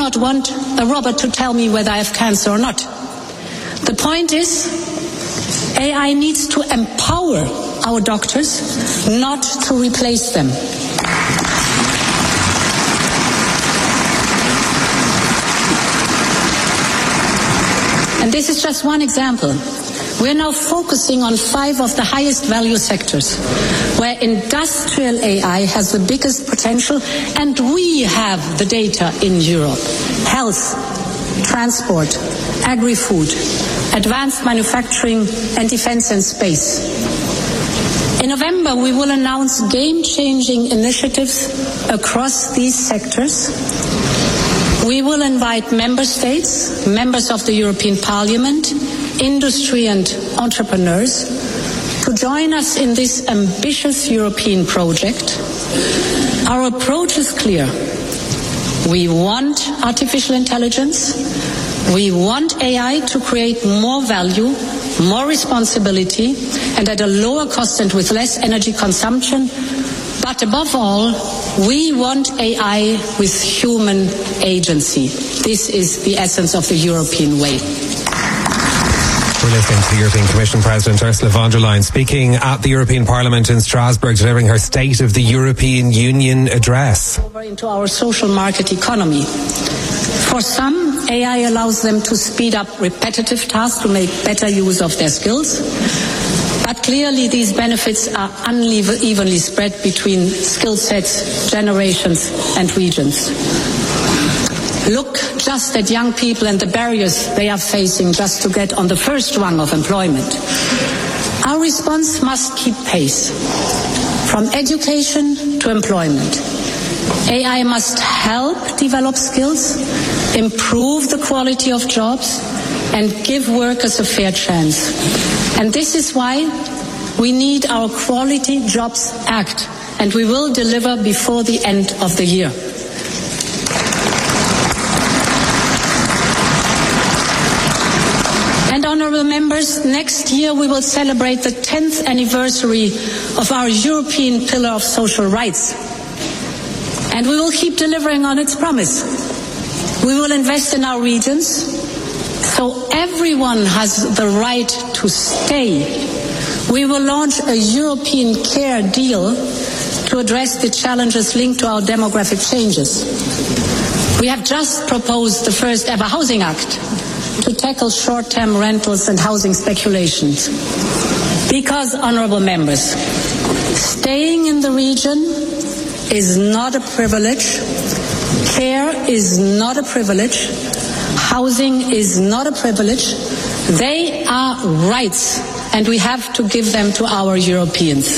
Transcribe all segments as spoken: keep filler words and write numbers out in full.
not want a robot to tell me whether I have cancer or not. The point is, A I needs to empower our doctors, not to replace them. And this is just one example. We're now focusing on five of the highest value sectors where industrial A I has the biggest potential, and we have the data in Europe. Health, transport, agri-food, advanced manufacturing, and defense and space. In November, we will announce game-changing initiatives across these sectors. We will invite member states, members of the European Parliament, industry and entrepreneurs to join us in this ambitious European project. Our approach is clear. We want artificial intelligence. We want A I to create more value, more responsibility, and at a lower cost and with less energy consumption. But above all, we want A I with human agency. This is the essence of the European way. We're listening to the European Commission President Ursula von der Leyen speaking at the European Parliament in Strasbourg, delivering her State of the European Union address. Over into our social market economy. For some, A I allows them to speed up repetitive tasks to make better use of their skills. But clearly these benefits are unevenly spread between skill sets, generations and regions. Look just at young people and the barriers they are facing just to get on the first rung of employment. Our response must keep pace, from education to employment. A I must help develop skills, improve the quality of jobs, and give workers a fair chance. And this is why we need our Quality Jobs Act, and we will deliver before the end of the year. Honourable members, next year we will celebrate the tenth anniversary of our European Pillar of Social Rights. And we will keep delivering on its promise. We will invest in our regions so everyone has the right to stay. We will launch a European Care Deal to address the challenges linked to our demographic changes. We have just proposed the first ever Housing Act to tackle short-term rentals and housing speculations. Because, honourable members, staying in the region is not a privilege, care is not a privilege, housing is not a privilege. They are rights, and we have to give them to our Europeans.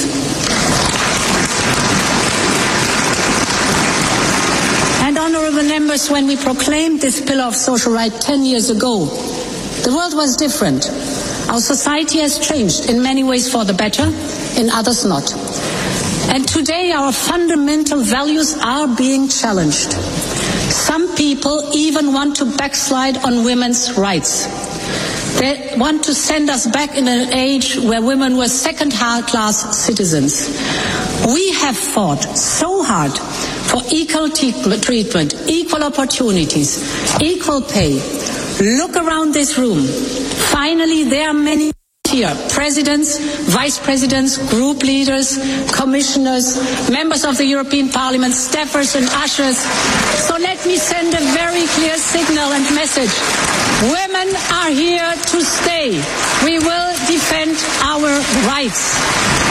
Honourable members, when we proclaimed this pillar of social rights ten years ago, the world was different. Our society has changed in many ways for the better, in others not. And today our fundamental values are being challenged. Some people even want to backslide on women's rights. They want to send us back in an age where women were second-class citizens. We have fought so hard for equal treatment, equal opportunities, equal pay. Look around this room. Finally, there are many here, presidents, vice presidents, group leaders, commissioners, members of the European Parliament, staffers and ushers. So let me send a very clear signal and message. Women are here to stay. We will defend our rights.